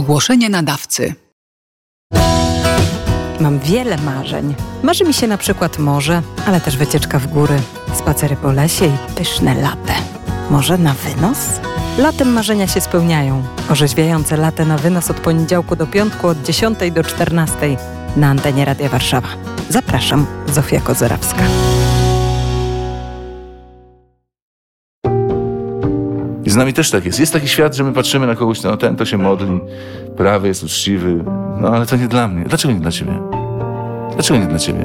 Ogłoszenie nadawcy. Mam wiele marzeń. Marzy mi się na przykład morze, ale też wycieczka w góry, spacery po lesie i pyszne latte. Może na wynos? Latem marzenia się spełniają. Orzeźwiające latte na wynos od poniedziałku do piątku od 10 do 14 na antenie Radia Warszawa. Zapraszam, Zofia Kozerawska. I z nami też tak jest. Jest taki świat, że my patrzymy na kogoś, no ten to się modli, prawy jest uczciwy, no ale to nie dla mnie. Dlaczego nie dla ciebie? Dlaczego nie dla ciebie?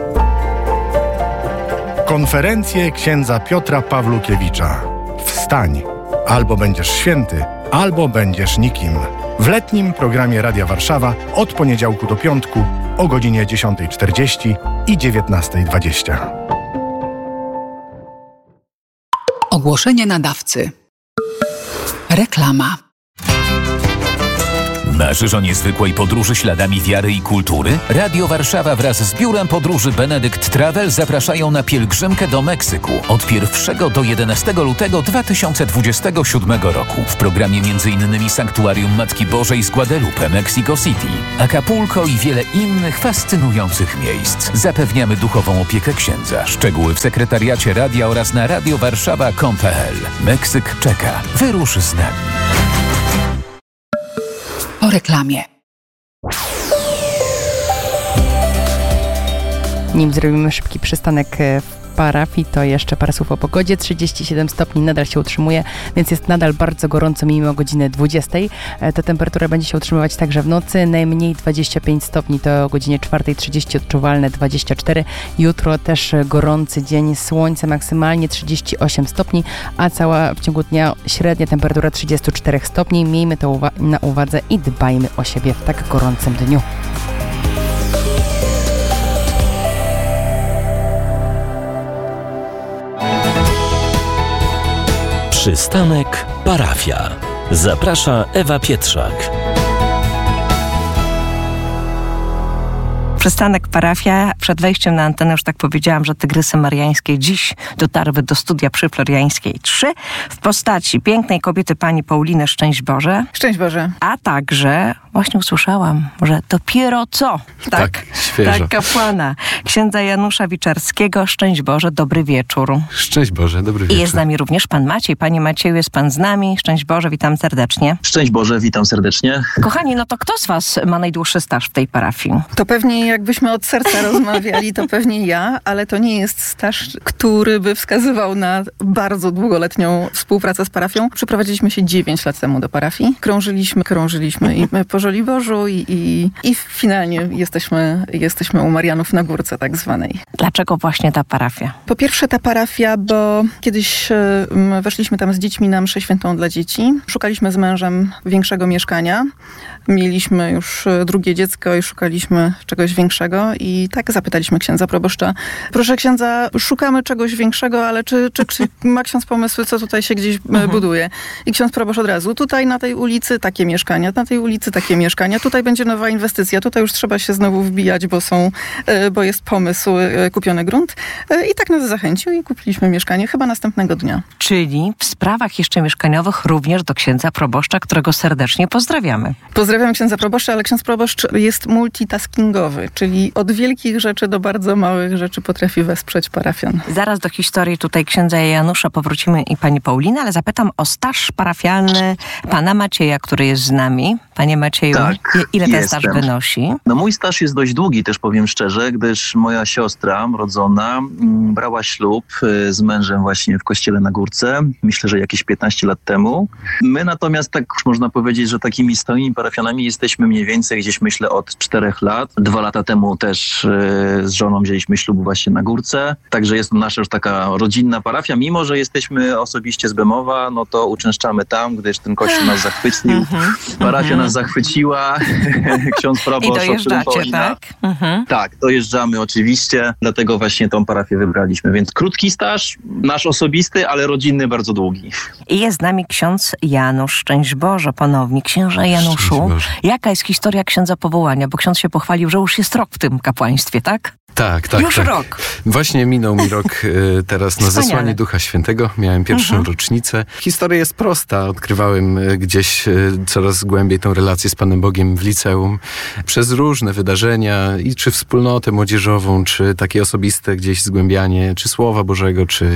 Konferencje księdza Piotra Pawlukiewicza. Wstań! Albo będziesz święty, albo będziesz nikim. W letnim programie Radia Warszawa od poniedziałku do piątku o godzinie 10:40 i 19:20. Ogłoszenie nadawcy. Reklama. Marzysz o niezwykłej podróży śladami wiary i kultury? Radio Warszawa wraz z Biurem Podróży Benedict Travel zapraszają na pielgrzymkę do Meksyku od 1 do 11 lutego 2027 roku. W programie m.in. Sanktuarium Matki Bożej z Guadalupe, Mexico City, Acapulco i wiele innych fascynujących miejsc. Zapewniamy duchową opiekę księdza. Szczegóły w sekretariacie radia oraz na radiowarszawa.com.pl. Meksyk czeka. Wyrusz z nami. Po reklamie. Nim zrobimy szybki przystanek w parafii, to jeszcze parę słów o pogodzie. 37 stopni nadal się utrzymuje, więc jest nadal bardzo gorąco mimo godziny 20. Ta temperatura będzie się utrzymywać także w nocy. Najmniej 25 stopni to o godzinie 4:30, odczuwalne 24. Jutro też gorący dzień, słońce maksymalnie 38 stopni, a cała w ciągu dnia średnia temperatura 34 stopni. Miejmy to na uwadze i dbajmy o siebie w tak gorącym dniu. Przystanek Parafia. Zaprasza Ewa Pietrzak. Przystanek Parafia. Przed wejściem na antenę już tak powiedziałam, że Tygrysy Mariańskie dziś dotarły do studia przy Floriańskiej 3 w postaci pięknej kobiety pani Pauliny Szczęść Boże. Szczęść Boże. A także właśnie usłyszałam, że dopiero co? Tak, świeżo. Tak, kapłana. Księdza Janusza Wiczerskiego. Szczęść Boże, dobry wieczór. Szczęść Boże, dobry wieczór. I jest z nami również pan Maciej. Panie Macieju, jest pan z nami. Szczęść Boże, witam serdecznie. Szczęść Boże, witam serdecznie. Kochani, no to kto z was ma najdłuższy staż w tej parafii? To pewnie jakbyśmy od serca rozmawiali, to pewnie ja, ale to nie jest staż, który by wskazywał na bardzo długoletnią współpracę z parafią. Przeprowadziliśmy się 9 lat temu do parafii. Krążyliśmy i po Żoliborzu i finalnie jesteśmy u Marianów na Górce tak zwanej. Dlaczego właśnie ta parafia? Po pierwsze ta parafia, bo kiedyś weszliśmy tam z dziećmi na mszę świętą dla dzieci. Szukaliśmy z mężem większego mieszkania. Mieliśmy już drugie dziecko i szukaliśmy czegoś większego i tak zapytaliśmy księdza proboszcza. Proszę księdza, szukamy czegoś większego, ale czy ma ksiądz pomysły, co tutaj się gdzieś buduje? I ksiądz proboszcz od razu, tutaj na tej ulicy takie mieszkania, na tej ulicy takie mieszkania, tutaj będzie nowa inwestycja, tutaj już trzeba się znowu wbijać, bo jest pomysł, kupiony grunt. I tak nas zachęcił i kupiliśmy mieszkanie chyba następnego dnia. Czyli w sprawach jeszcze mieszkaniowych również do księdza proboszcza, którego serdecznie pozdrawiamy. Pozdrawiam księdza proboszcza, ale ksiądz proboszcz jest multitaskingowy, czyli od wielkich rzeczy do bardzo małych rzeczy potrafi wesprzeć parafian. Zaraz do historii tutaj księdza Janusza powrócimy i pani Pauliny, ale zapytam o staż parafialny pana Macieja, który jest z nami. Panie Macieju, tak, ile ten staż wynosi? No mój staż jest dość długi, też powiem szczerze, gdyż moja siostra rodzona brała ślub z mężem właśnie w kościele na Górce. Myślę, że jakieś 15 lat temu. My natomiast tak już można powiedzieć, że takimi stałymi parafianami jesteśmy mniej więcej gdzieś myślę od 4 lat. 2 lata temu też z żoną wzięliśmy ślub właśnie na Górce. Także jest to nasza już taka rodzinna parafia. Mimo że jesteśmy osobiście z Bemowa, no to uczęszczamy tam, gdyż ten kościół nas zachwycił. Parafia nas zachwyciła. Ksiądz proboszcz, i dojeżdżacie, tak? Tak, dojeżdżamy oczywiście. Dlatego właśnie tą parafię wybraliśmy. Więc krótki staż, nasz osobisty, ale rodzinny bardzo długi. I jest z nami ksiądz Janusz. Szczęść Boże ponownie. Księże Januszu, jaka jest historia księdza powołania? Bo ksiądz się pochwalił, że już jest rok w tym kapłaństwie, tak? Tak. Już rok. Właśnie minął mi rok teraz na Wspaniale. zesłanie Ducha Świętego. Miałem pierwszą rocznicę. Historia jest prosta. Odkrywałem gdzieś coraz głębiej tą relację z Panem Bogiem w liceum. Przez różne wydarzenia, i czy wspólnotę młodzieżową, czy takie osobiste gdzieś zgłębianie, czy Słowa Bożego, czy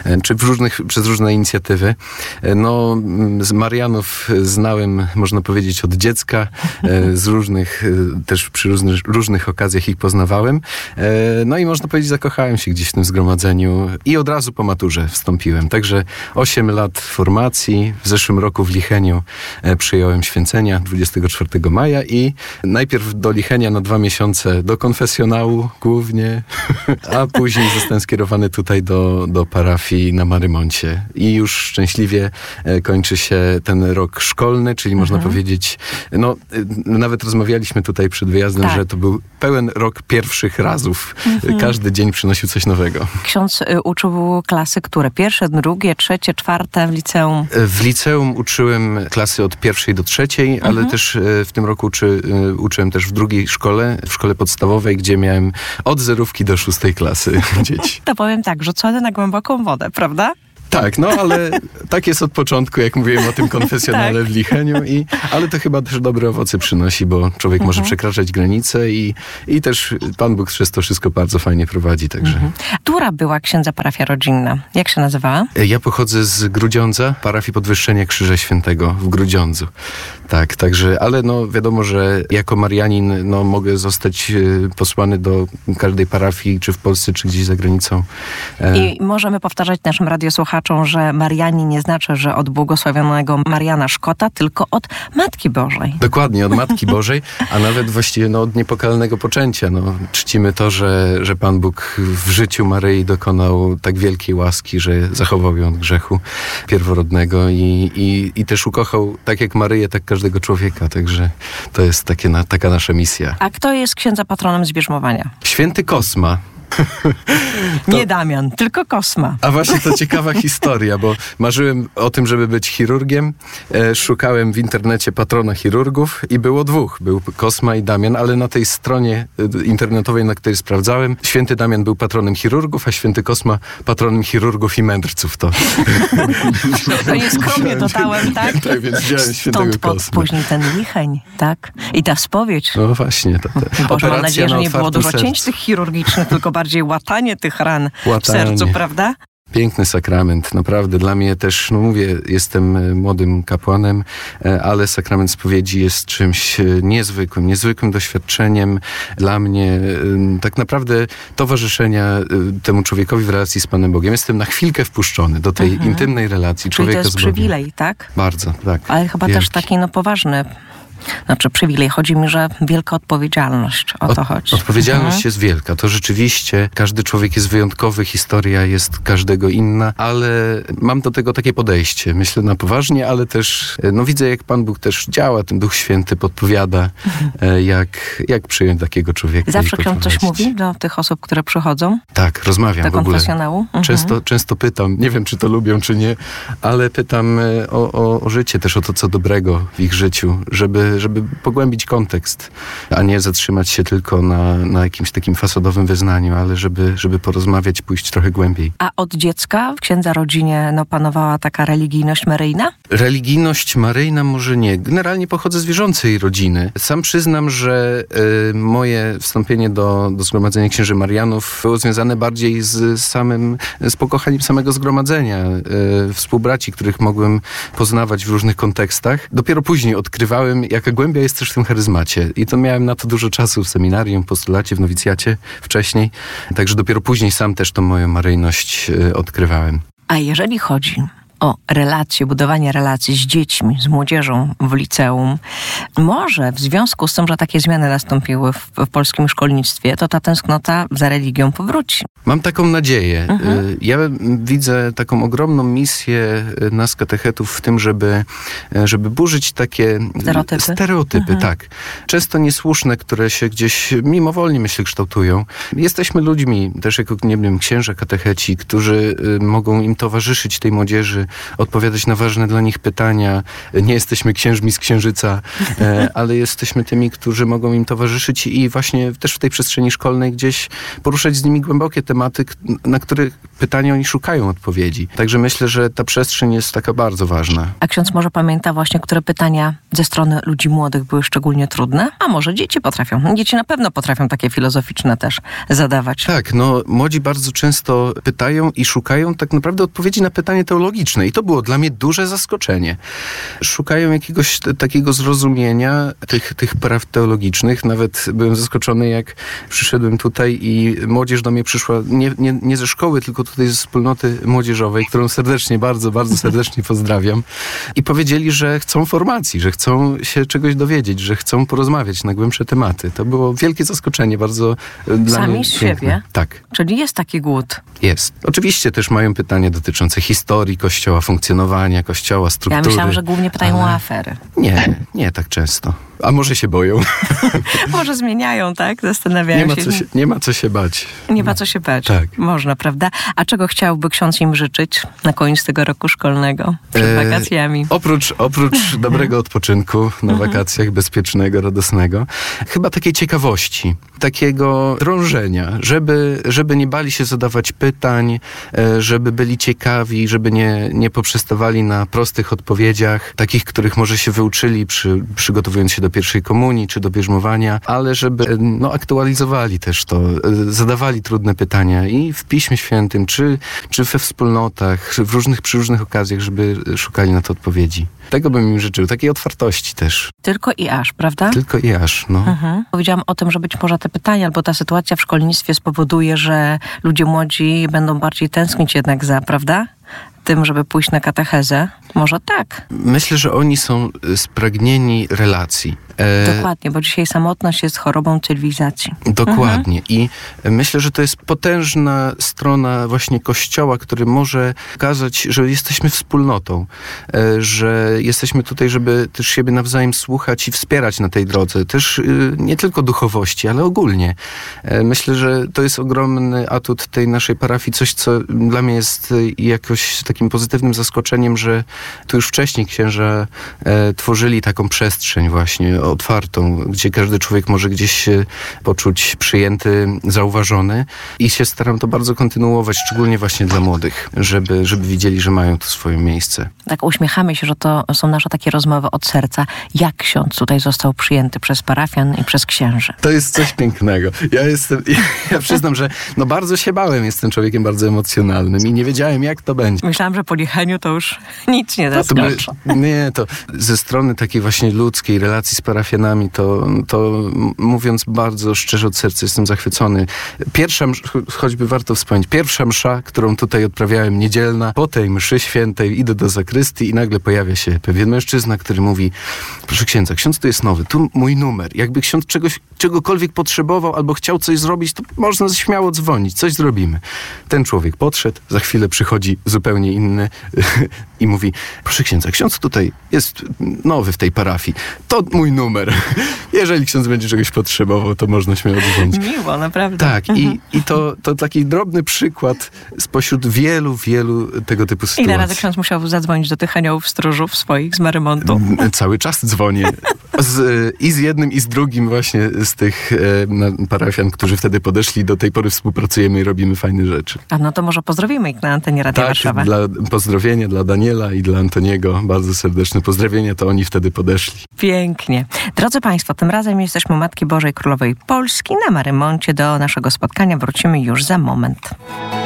przez różne inicjatywy. No, z Marianów znałem, można powiedzieć, od dziecka. Z różnych, też przy różnych okazjach ich poznawałem. No i można powiedzieć, zakochałem się gdzieś w tym zgromadzeniu i od razu po maturze wstąpiłem. Także 8 lat formacji. W zeszłym roku w Licheniu przyjąłem święcenia 24 maja i najpierw do Lichenia na 2 miesiące do konfesjonału głównie, a później zostałem skierowany tutaj do parafii na Marymoncie. I już szczęśliwie kończy się ten rok szkolny, czyli można powiedzieć, no nawet rozmawialiśmy tutaj przed wyjazdem, że to był pełen rok pierwszych razów. Każdy dzień przynosił coś nowego. Ksiądz uczył klasy, które? Pierwsze, drugie, trzecie, czwarte w liceum? W liceum uczyłem klasy od 1. do 3, ale też w tym roku uczyłem też w drugiej szkole, w szkole podstawowej, gdzie miałem od 0 do 6 klasy dzieci. To powiem tak, rzucone na głęboką wodę, prawda? Tak, no ale tak jest od początku, jak mówiłem o tym konfesjonale w Licheniu, ale to chyba też dobre owoce przynosi, bo człowiek może przekraczać granice i też Pan Bóg przez to wszystko bardzo fajnie prowadzi, także. Która była księdza parafia rodzinna? Jak się nazywała? Ja pochodzę z Grudziądza, parafii Podwyższenia Krzyża Świętego w Grudziądzu. Tak, także, ale no wiadomo, że jako Marianin mogę zostać posłany do każdej parafii, czy w Polsce, czy gdzieś za granicą. I możemy powtarzać naszym radiosłuchaczom, że Marianin nie znaczy, że od błogosławionego Mariana Szkota, tylko od Matki Bożej. Dokładnie, od Matki Bożej, a nawet właściwie od niepokalnego poczęcia. Czcimy to, że Pan Bóg w życiu Maryi dokonał tak wielkiej łaski, że zachował ją od grzechu pierworodnego i też ukochał tak jak Maryję, tak każdego człowieka. Także to jest taka nasza misja. A kto jest księdza patronem zbierzmowania? Święty Kosma. Nie Damian, tylko Kosma. A właśnie to ciekawa historia, bo marzyłem o tym, żeby być chirurgiem. Szukałem w internecie patrona chirurgów i było 2. Był Kosma i Damian, ale na tej stronie internetowej, na której sprawdzałem, święty Damian był patronem chirurgów, a święty Kosma patronem chirurgów i mędrców. To nieskromnie dodałem, tak? Tak, więc wziąłem świętego Kosma. Później ten Licheń, tak? I ta spowiedź. No właśnie. Boże, mam nadzieję, że nie było dużo cięć tych chirurgicznych, tylko bardziej łatanie tych ran w sercu, prawda? Piękny sakrament, naprawdę. Dla mnie też, mówię, jestem młodym kapłanem, ale sakrament spowiedzi jest czymś niezwykłym doświadczeniem dla mnie. Tak naprawdę towarzyszenia temu człowiekowi w relacji z Panem Bogiem. Jestem na chwilkę wpuszczony do tej intymnej relacji człowieka z Bogiem. Czyli to jest przywilej, tak? Bardzo, tak. Ale chyba też taki poważny. Znaczy przywilej. Chodzi mi, że wielka odpowiedzialność. O to chodzi. Odpowiedzialność jest wielka. To rzeczywiście każdy człowiek jest wyjątkowy, historia jest każdego inna, ale mam do tego takie podejście. Myślę na poważnie, ale też widzę, jak Pan Bóg też działa, ten Duch Święty podpowiada, jak przyjąć takiego człowieka. Zawsze ksiądz coś mówi do tych osób, które przychodzą? Tak, rozmawiam do w ogóle. konfesjonału? Często pytam, nie wiem, czy to lubią, czy nie, ale pytam o życie, też o to, co dobrego w ich życiu, żeby pogłębić kontekst, a nie zatrzymać się tylko na jakimś takim fasadowym wyznaniu, ale żeby porozmawiać, pójść trochę głębiej. A od dziecka w księdza rodzinie panowała taka religijność maryjna? Religijność maryjna może nie. Generalnie pochodzę z wierzącej rodziny. Sam przyznam, że moje wstąpienie do Zgromadzenia Księży Marianów było związane bardziej z pokochaniem samego zgromadzenia, współbraci, których mogłem poznawać w różnych kontekstach. Dopiero później odkrywałem, jaka głębia jest też w tym charyzmacie. I to miałem na to dużo czasu w seminarium, postulacie, w nowicjacie wcześniej. Także dopiero później sam też tą moją maryjność odkrywałem. A jeżeli chodzi o relacje, budowanie relacji z dziećmi, z młodzieżą w liceum, może w związku z tym, że takie zmiany nastąpiły w polskim szkolnictwie, to ta tęsknota za religią powróci. Mam taką nadzieję. Ja widzę taką ogromną misję nas katechetów w tym, żeby burzyć takie stereotypy, tak. Często niesłuszne, które się gdzieś mimowolnie, myślę, kształtują. Jesteśmy ludźmi, też jako, nie wiem, księża katecheci, którzy mogą im towarzyszyć, tej młodzieży, żeby odpowiadać na ważne dla nich pytania. Nie jesteśmy księżmi z Księżyca, ale jesteśmy tymi, którzy mogą im towarzyszyć i właśnie też w tej przestrzeni szkolnej gdzieś poruszać z nimi głębokie tematy, na które pytania oni szukają odpowiedzi. Także myślę, że ta przestrzeń jest taka bardzo ważna. A ksiądz może pamięta właśnie, które pytania ze strony ludzi młodych były szczególnie trudne? A może dzieci potrafią? Dzieci na pewno potrafią takie filozoficzne też zadawać. Tak, młodzi bardzo często pytają i szukają tak naprawdę odpowiedzi na pytanie teologiczne. I to było dla mnie duże zaskoczenie. Szukają jakiegoś takiego zrozumienia tych praw teologicznych. Nawet byłem zaskoczony, jak przyszedłem tutaj i młodzież do mnie przyszła nie ze szkoły, tylko tutaj ze wspólnoty młodzieżowej, którą serdecznie, bardzo, bardzo serdecznie pozdrawiam. I powiedzieli, że chcą formacji, że chcą się czegoś dowiedzieć, że chcą porozmawiać na głębsze tematy. To było wielkie zaskoczenie, bardzo dla mnie z piękne. siebie? Tak. Czyli jest taki głód? Jest. Oczywiście też mają pytania dotyczące historii Kościoła, funkcjonowania Kościoła, struktury. Ja myślałam, że głównie pytają o afery. Nie tak często. A może się boją? Może zmieniają, tak? Zastanawiają się. Nie ma co się bać. Nie ma co się bać. Tak. Można, prawda? A czego chciałby ksiądz im życzyć na koniec tego roku szkolnego? Przed wakacjami. Oprócz dobrego odpoczynku na wakacjach, bezpiecznego, radosnego, chyba takiej ciekawości, takiego drążenia, żeby nie bali się zadawać pytań, żeby byli ciekawi, żeby nie poprzestawali na prostych odpowiedziach, takich, których może się wyuczyli przygotowując się do pierwszej komunii czy do bierzmowania, ale żeby aktualizowali też to, zadawali trudne pytania i w Piśmie Świętym, czy we wspólnotach, przy różnych okazjach, żeby szukali na to odpowiedzi. Tego bym im życzył, takiej otwartości też. Tylko i aż, prawda? Tylko i aż, Powiedziałam o tym, że być może te pytania albo ta sytuacja w szkolnictwie spowoduje, że ludzie młodzi będą bardziej tęsknić jednak prawda? Tym, żeby pójść na katechezę? Może tak. Myślę, że oni są spragnieni relacji. Dokładnie, bo dzisiaj samotność jest chorobą cywilizacji. Dokładnie. I myślę, że to jest potężna strona właśnie Kościoła, który może pokazać, że jesteśmy wspólnotą, że jesteśmy tutaj, żeby też siebie nawzajem słuchać i wspierać na tej drodze. Też nie tylko duchowości, ale ogólnie. Myślę, że to jest ogromny atut tej naszej parafii, coś, co dla mnie jest jakoś takim pozytywnym zaskoczeniem, że tu już wcześniej księża tworzyli taką przestrzeń właśnie otwartą, gdzie każdy człowiek może gdzieś się poczuć przyjęty, zauważony i się staram to bardzo kontynuować, szczególnie właśnie dla młodych, żeby widzieli, że mają tu swoje miejsce. Tak uśmiechamy się, że to są nasze takie rozmowy od serca. Jak ksiądz tutaj został przyjęty przez parafian i przez księży? To jest coś pięknego. Ja przyznam, że bardzo się bałem, jestem człowiekiem bardzo emocjonalnym i nie wiedziałem, jak to będzie. Myślałam, że po jechaniu to już nic nie zaskoczy. To ze strony takiej właśnie ludzkiej relacji z parafianami, to mówiąc bardzo szczerze od serca, jestem zachwycony. Choćby warto wspomnieć, pierwsza msza, którą tutaj odprawiałem, niedzielna, po tej mszy świętej idę do zakrystii i nagle pojawia się pewien mężczyzna, który mówi: proszę księdza, ksiądz tu jest nowy, tu mój numer. Jakby ksiądz czegokolwiek potrzebował albo chciał coś zrobić, to można śmiało dzwonić, coś zrobimy. Ten człowiek podszedł, za chwilę przychodzi zupełnie inny i mówi: proszę księdza, ksiądz tutaj jest nowy w tej parafii, to mój numer. Jeżeli ksiądz będzie czegoś potrzebował, to można śmiało dzwonić. Miło, naprawdę. Tak, i to taki drobny przykład spośród wielu tego typu sytuacji. Ile razy ksiądz musiał zadzwonić do tych aniołów stróżów swoich z Marymontu? Cały czas dzwonię. I z jednym, i z drugim właśnie z tych parafian, którzy wtedy podeszli. Do tej pory współpracujemy i robimy fajne rzeczy. A to może pozdrowimy ich na antenie Radia Warszawa. Pozdrowienia dla Daniela i dla Antoniego. Bardzo serdeczne pozdrowienia, to oni wtedy podeszli. Pięknie. Drodzy Państwo, tym razem jesteśmy u Matki Bożej Królowej Polski na Marymoncie. Do naszego spotkania wrócimy już za moment.